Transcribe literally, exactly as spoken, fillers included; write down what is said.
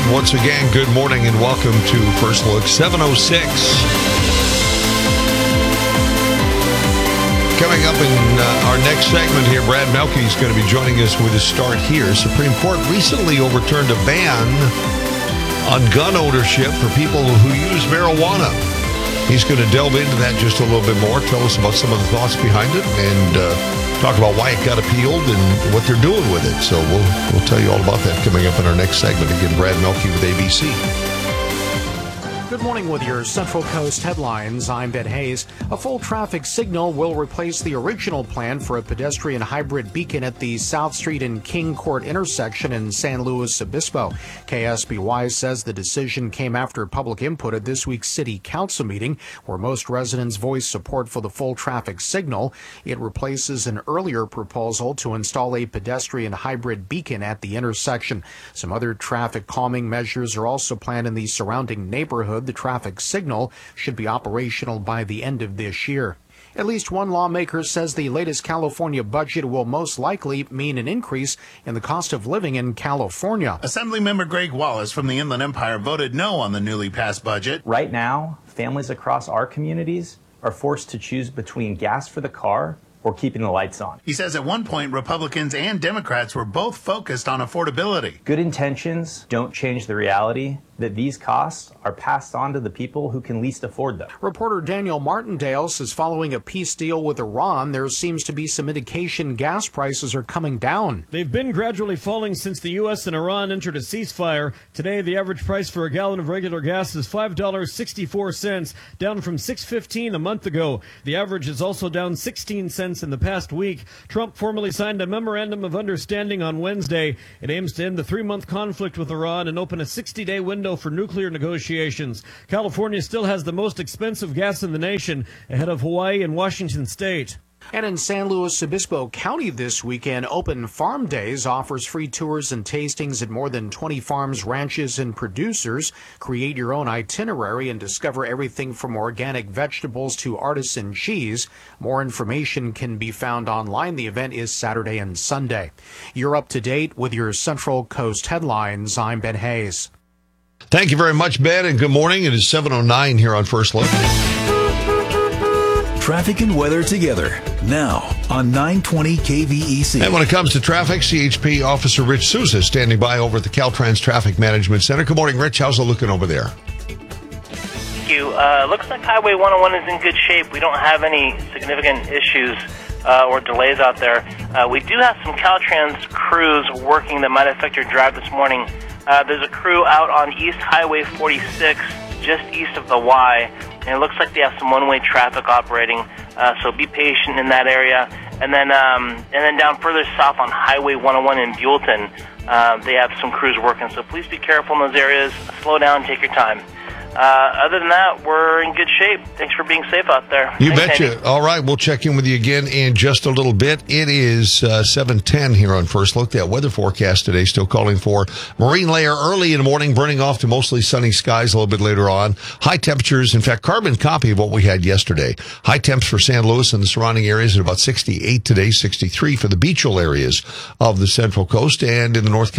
Once again, good morning and welcome to First Look seven oh six. Coming up in uh, our next segment here, Brad Melke is going to be joining us with a start here. Supreme Court recently overturned a ban on gun ownership for people who use marijuana. He's going to delve into that just a little bit more, tell us about some of the thoughts behind it, and uh, talk about why it got appealed and what they're doing with it. So we'll we'll tell you all about that coming up in our next segment. Again, Brad Melke with A B C. Good morning with your Central Coast headlines. I'm Ben Hayes. A full traffic signal will replace the original plan for a pedestrian hybrid beacon at the South Street and King Court intersection in San Luis Obispo. K S B Y says the decision came after public input at this week's city council meeting, where most residents voiced support for the full traffic signal. It replaces an earlier proposal to install a pedestrian hybrid beacon at the intersection. Some other traffic calming measures are also planned in the surrounding neighborhood. The traffic signal should be operational by the end of this year. At least one lawmaker says the latest California budget will most likely mean an increase in the cost of living in California. Assemblymember Greg Wallace from the Inland Empire voted no on the newly passed budget. Right now, families across our communities are forced to choose between gas for the car or keeping the lights on. He says at one point, Republicans and Democrats were both focused on affordability. Good intentions don't change the reality that these costs are passed on to the people who can least afford them. Reporter Daniel Martindale says following a peace deal with Iran, there seems to be some indication gas prices are coming down. They've been gradually falling since the U S and Iran entered a ceasefire. Today, the average price for a gallon of regular gas is five dollars and sixty-four cents, down from six dollars and fifteen cents a month ago. The average is also down sixteen cents in the past week. Trump formally signed a memorandum of understanding on Wednesday. It aims to end the three-month conflict with Iran and open a sixty-day window for nuclear negotiations. California still has the most expensive gas in the nation, ahead of Hawaii and Washington State. And in San Luis Obispo County this weekend, Open Farm Days offers free tours and tastings at more than twenty farms, ranches, and producers. Create your own itinerary and discover everything from organic vegetables to artisan cheese. More information can be found online. The event is Saturday and Sunday. You're up to date with your Central Coast headlines. I'm Ben Hayes. Thank you very much, Ben, and good morning. It is seven oh nine here on First Look. Traffic and weather together now on nine twenty K V E C. And when it comes to traffic, C H P Officer Rich Souza standing by over at the Caltrans Traffic Management Center. Good morning, Rich. How's it looking over there? Thank you. Uh, looks like Highway one oh one is in good shape. We don't have any significant issues uh, or delays out there. Uh, we do have some Caltrans crews working that might affect your drive this morning. Uh, there's a crew out on East Highway forty-six, just east of the Y, and it looks like they have some one-way traffic operating, uh, so be patient in that area. And then um, and then down further south on Highway one oh one in Buellton, uh, they have some crews working, so please be careful in those areas. Slow down, take your time. Uh, other than that, we're in good shape. Thanks for being safe out there. You Thanks, betcha. Andy. All right, we'll check in with you again in just a little bit. It is uh, seven ten here on First Look. That weather forecast today still calling for marine layer early in the morning, burning off to mostly sunny skies a little bit later on. High temperatures, in fact, carbon copy of what we had yesterday. High temps for San Luis and the surrounding areas at about sixty-eight today, sixty-three for the beachal areas of the Central Coast, and in the North